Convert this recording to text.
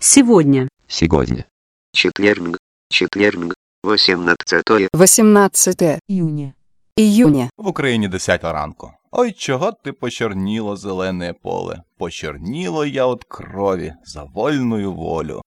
Сегодня. Сегодня. Четверг, 18 18 июня. В Україні 10 ранку. Ой, чого ти почорніло зелене поле? Почорніло я от крові за вольную волю.